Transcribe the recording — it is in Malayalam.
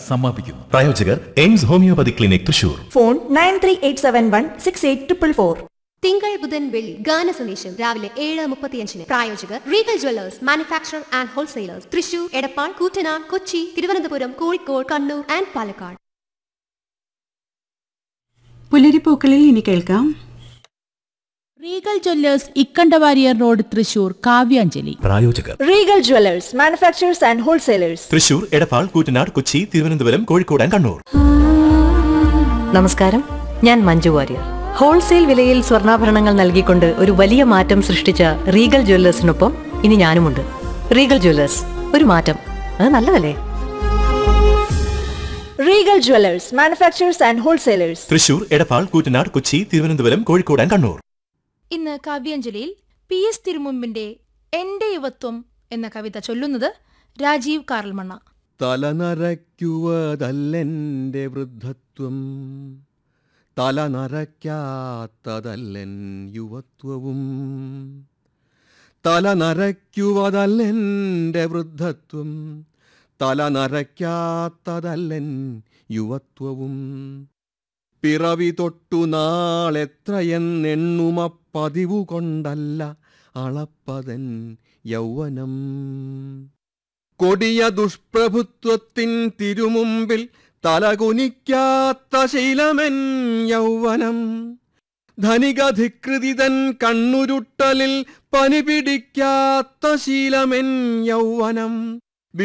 സമാപിക്കുന്നു. പ്രായോജകർ AIIMS homeopathy clinic Thrissur. Phone 9387168444. തിങ്കൾ ബുധൻ വെള്ളി ഗാന സന്ദേശം രാവിലെ 7:35. പ്രായോജകർ Regal Jewellers manufacture and wholesalers Thrissur, Edappal, Koottanad, Kochi, Thiruvananthapuram, Kozhikode, Kannur and Palakkad. പുലരിപ്പൂക്കളിൽ ഇനി കേൾക്കാം Regal Jewellers Ikkanda Warrier road Thrissur Kavyanjali. പ്രായോജകർ Regal Jewellers manufacturers and wholesalers Thrissur, Edappal, Koottanad, Kochi, Thiruvananthapuram, Kozhikode and Kannur. നമസ്കാരം, ഞാൻ മഞ്ജു വാര്യർ. ഹോൾസെയിൽ വിലയിൽ സ്വർണ്ണാഭരണങ്ങൾ നൽകിക്കൊണ്ട് ഒരു വലിയ മാറ്റം സൃഷ്ടിച്ച റീഗൽ ജ്വല്ലേഴ്സിനൊപ്പം ഇനി ഞാനുമുണ്ട്. റീഗൽ ജ്വല്ലേഴ്സ്, ഒരു മാറ്റം, അത് നല്ലതല്ലേ? Regal Jewellers manufacturers and wholesalers Thrissur, Edappal, Koottanad, Kochi, Thiruvananthapuram, Kozhikode and Kannur. ഇന്ന് കാവ്യാഞ്ജലിയിൽ PS തിരുമുമ്പിന്റെ എന്റെ യുവത്വം എന്ന കവിത ചൊല്ലുന്നത് രാജീവ് കാർൽമണ്ണ. തലനരയ്ക്കുവതല്ലെന്റെ വൃദ്ധത്വം, തലനരയ്ക്കാത്തതല്ലൻ യുവത്വവും. തലനരയ്ക്കുവതല്ലെന്റെ വൃദ്ധത്വം, തലനരയ്ക്കാത്തതല്ലൻ യുവത്വവും. പിറവി തൊട്ടു നാളെത്രയെന്നെണ്ണുമ പതിവു കൊണ്ടല്ല അളപ്പതൻ യൗവനം. കൊടിയ ദുഷ്പ്രഭുത്വത്തിൻ തിരുമുമ്പിൽ തലകുനിക്കാത്ത ശീലമെൻ യൗവനം. ധനികധികൃതിതൻ കണ്ണുരുട്ടലിൽ പനി പിടിക്കാത്ത ശീലമെൻ യൗവനം.